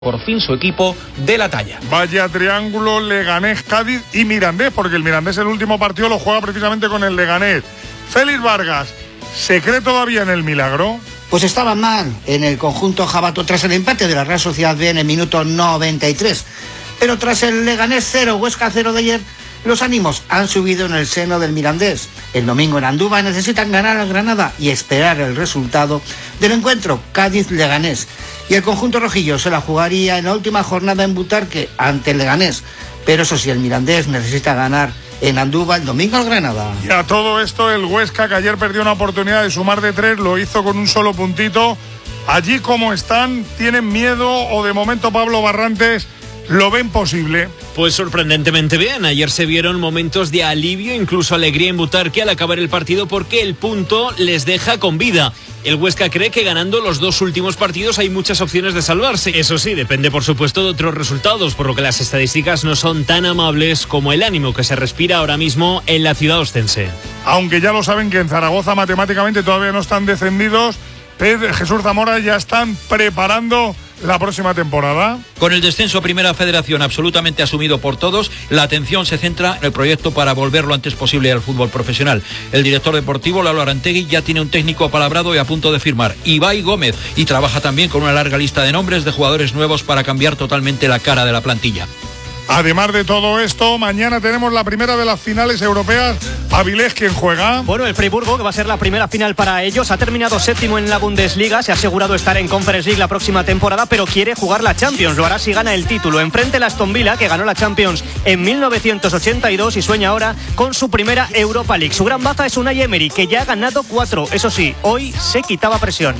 por fin su equipo de la talla. Vaya triángulo Leganés, Cádiz y Mirandés, porque el Mirandés el último partido lo juega precisamente con el Leganés. Félix Vargas, ¿se cree todavía en el milagro? Pues estaba mal en el conjunto jabato tras el empate de la Real Sociedad B en el minuto 93. Pero tras el Leganés 0, Huesca 0 de ayer, los ánimos han subido en el seno del Mirandés. El domingo en Andúba necesitan ganar al Granada y esperar el resultado del encuentro Cádiz-Leganés. Y el conjunto rojillo se la jugaría en la última jornada en Butarque ante el Leganés. Pero eso sí, el Mirandés necesita ganar en Andúba el domingo al Granada. Y a todo esto el Huesca, que ayer perdió una oportunidad de sumar de 3, lo hizo con un solo puntito. Allí como están, ¿tienen miedo o de momento Pablo Barrantes lo ven posible? Pues sorprendentemente bien. Ayer se vieron momentos de alivio, incluso alegría en Butarque al acabar el partido, porque el punto les deja con vida. El Huesca cree que ganando los dos últimos partidos hay muchas opciones de salvarse. Eso sí, depende por supuesto de otros resultados, por lo que las estadísticas no son tan amables como el ánimo que se respira ahora mismo en la ciudad ostense. Aunque ya lo saben que en Zaragoza matemáticamente todavía no están descendidos, Jesús Zamora, ya están preparando la próxima temporada. Con el descenso a Primera Federación absolutamente asumido por todos, la atención se centra en el proyecto para volver lo antes posible al fútbol profesional. El director deportivo, Lalo Arantegui, ya tiene un técnico apalabrado y a punto de firmar, Ibai Gómez, y trabaja también con una larga lista de nombres de jugadores nuevos para cambiar totalmente la cara de la plantilla. Además de todo esto, mañana tenemos la primera de las finales europeas. Avilés, ¿quién juega? Bueno, el Friburgo, que va a ser la primera final para ellos, ha terminado séptimo en la Bundesliga, se ha asegurado estar en Conference League la próxima temporada, pero quiere jugar la Champions, lo hará si gana el título. Enfrente el Aston Villa, que ganó la Champions en 1982 y sueña ahora con su primera Europa League. Su gran baza es Unai Emery, que ya ha ganado 4. Eso sí, hoy se quitaba presión.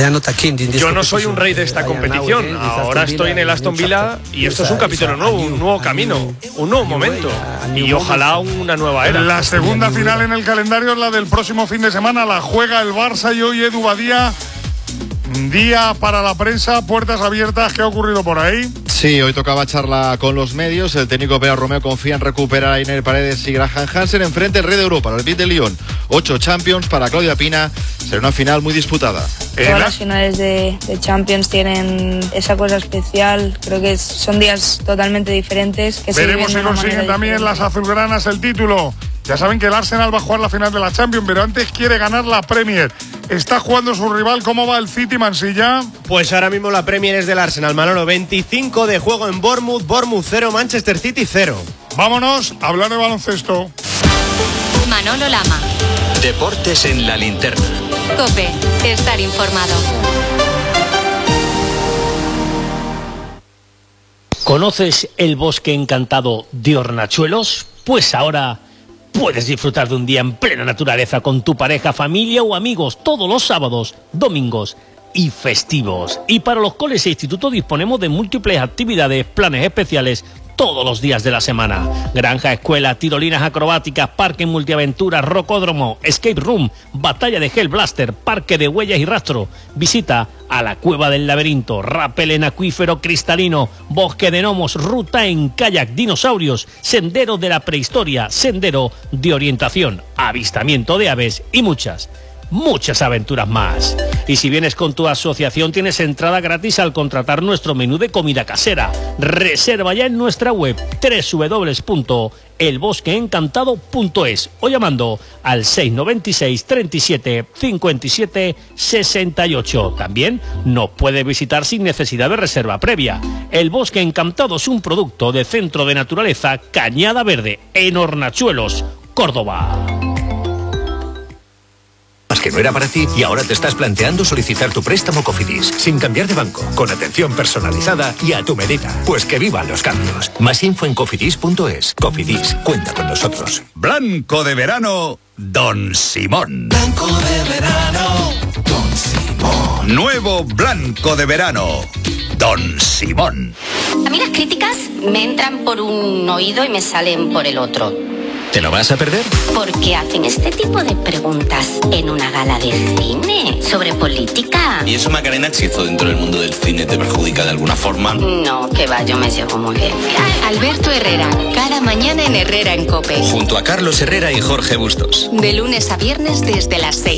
Yo no soy un rey de esta competición. Ahora estoy en el Aston Villa y esto es un capítulo nuevo, un nuevo camino, un nuevo momento y ojalá una nueva era. La segunda final en el calendario es la del próximo fin de semana, la juega el Barça y hoy Edu Badía. Día para la prensa, puertas abiertas. ¿Qué ha ocurrido por ahí? Sí, hoy tocaba charla con los medios. El técnico Pere Romeo confía en recuperar a Iner Paredes y Graham Hansen. Enfrente el Rey de Europa, el Olympique de Lyon. 8 Champions para Claudia Pina. Será una final muy disputada. Todas las finales de Champions tienen esa cosa especial. Creo que son días totalmente diferentes. Que veremos si consiguen también las azulgranas el título. Ya saben que el Arsenal va a jugar la final de la Champions, pero antes quiere ganar la Premier. Está jugando su rival. ¿Cómo va el City, Mansilla? Pues ahora mismo la Premier es del Arsenal, Manolo. 25 de juego en Bournemouth 0, Manchester City 0. Vámonos a hablar de baloncesto. Manolo Lama. Deportes en la linterna. COPE. Estar informado. ¿Conoces el bosque encantado de Hornachuelos? Pues ahora puedes disfrutar de un día en plena naturaleza con tu pareja, familia o amigos todos los sábados, domingos y festivos. Y para los coles e institutos disponemos de múltiples actividades, planes especiales todos los días de la semana. Granja, escuela, tirolinas acrobáticas, parque multiaventuras, rocódromo, escape room, batalla de Hell Blaster, parque de huellas y rastro. Visita a la Cueva del Laberinto, rappel en acuífero cristalino, bosque de gnomos, ruta en kayak, dinosaurios, sendero de la prehistoria, sendero de orientación, avistamiento de aves y muchas aventuras más. Y si vienes con tu asociación tienes entrada gratis al contratar nuestro menú de comida casera. Reserva ya en nuestra web www.elbosqueencantado.es o llamando al 696 37 57 68. También nos puede visitar sin necesidad de reserva previa. El Bosque Encantado es un producto de Centro de Naturaleza Cañada Verde en Hornachuelos, Córdoba. Que no era para ti y ahora te estás planteando solicitar tu préstamo Cofidis sin cambiar de banco, con atención personalizada y a tu medida. Pues que vivan los cambios. Más info en cofidis.es. Cofidis, cuenta con nosotros. Blanco de verano, Don Simón. Blanco de verano, Don Simón. Nuevo blanco de verano, Don Simón. A mí las críticas me entran por un oído y me salen por el otro. ¿Te lo vas a perder? Porque hacen este tipo de preguntas en una gala de cine sobre política. ¿Y eso, Macarena, si esto dentro del mundo del cine te perjudica de alguna forma? No, que va, yo me llevo muy bien. Alberto Herrera, cada mañana en Herrera en COPE. Junto a Carlos Herrera y Jorge Bustos. De lunes a viernes desde las 6.